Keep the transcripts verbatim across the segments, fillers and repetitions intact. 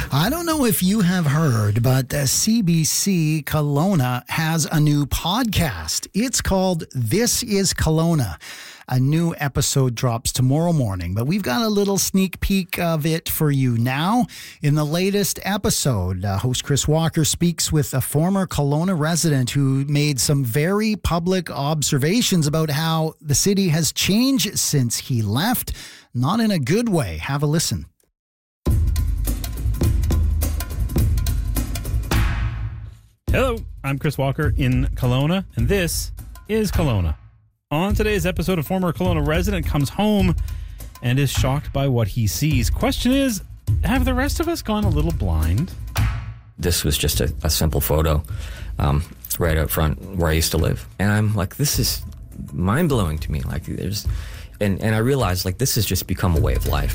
I don't know if you have heard, but uh, C B C Kelowna has a new podcast. It's called This is Kelowna. A new episode drops tomorrow morning, but we've got a little sneak peek of it for you now. In the latest episode, uh, host Chris Walker speaks with a former Kelowna resident who made some very public observations about how the city has changed since he left. Not in a good way. Have a listen. Hello, I'm Chris Walker in Kelowna, and this is Kelowna. On today's episode, a former Kelowna resident comes home and is shocked by what he sees. Question is, have the rest of us gone a little blind? This was just a, a simple photo um, right out front where I used to live. And I'm like, this is mind-blowing to me. Like, there's, and, and I realized, like, this has just become a way of life.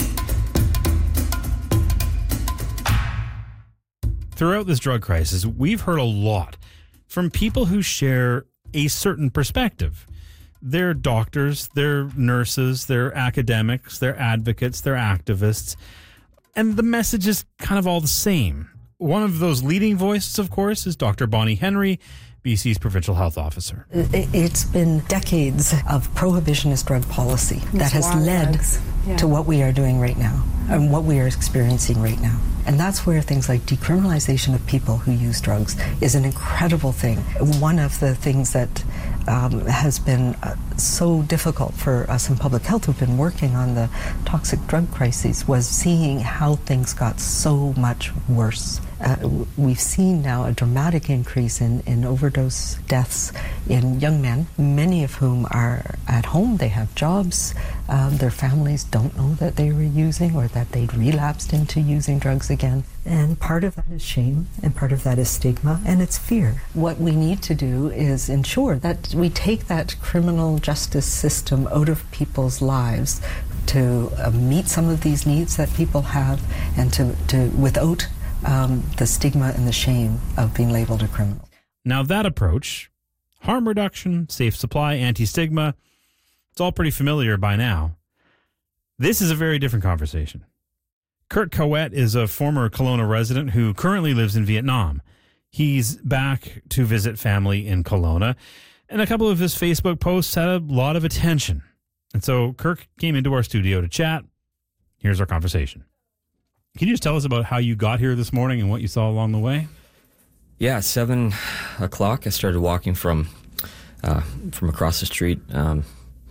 Throughout this drug crisis, we've heard a lot from people who share a certain perspective. They're doctors, they're nurses, they're academics, they're advocates, they're activists, and the message is kind of all the same. One of those leading voices, of course, is Doctor Bonnie Henry, B C's provincial health officer. It's been decades of prohibitionist drug policy that has led yeah. to what we are doing right now and what we are experiencing right now. And that's where things like decriminalization of people who use drugs is an incredible thing. One of the things that um, has been uh, so difficult for us in public health who've been working on the toxic drug crises was seeing how things got so much worse. Uh, we've seen now a dramatic increase in, in overdose deaths in young men, many of whom are at home, they have jobs, um, their families don't know that they were using or that they'd relapsed into using drugs again. And part of that is shame, and part of that is stigma, and it's fear. What we need to do is ensure that we take that criminal justice system out of people's lives to uh, meet some of these needs that people have, and to, to without um, the stigma and the shame of being labeled a criminal. Now that approach, harm reduction, safe supply, anti-stigma, it's all pretty familiar by now. This is a very different conversation. Kurt Cowett is a former Kelowna resident who currently lives in Vietnam. He's back to visit family in Kelowna, and a couple of his Facebook posts had a lot of attention. And so Kirk came into our studio to chat. Here's our conversation. Can you just tell us about how you got here this morning and what you saw along the way? Yeah, seven o'clock, I started walking from uh, from across the street. Um,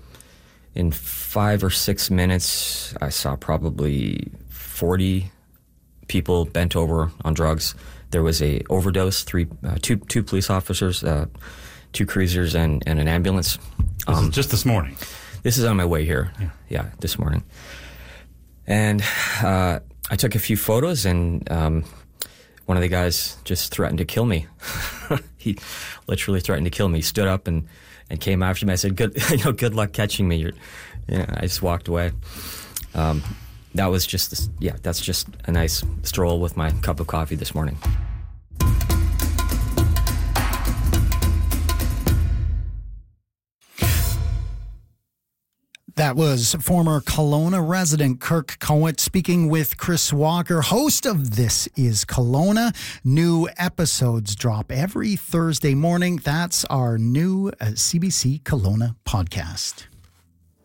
in five or six minutes, I saw probably forty people bent over on drugs. There was a overdose, three, uh, two, two police officers, uh, two cruisers, and, and an ambulance. This Um, is just this morning. This is on my way here. Yeah, yeah this morning. And uh, I took a few photos, and um, one of the guys just threatened to kill me. He literally threatened to kill me. He stood up and, and came after me. I said, "Good, you know, good luck catching me." You're, yeah, I just walked away. Um, that was just, this, yeah, that's just a nice stroll with my cup of coffee this morning. That was former Kelowna resident Kirk Cowett speaking with Chris Walker, host of This is Kelowna. New episodes drop every Thursday morning. That's our new uh, C B C Kelowna podcast.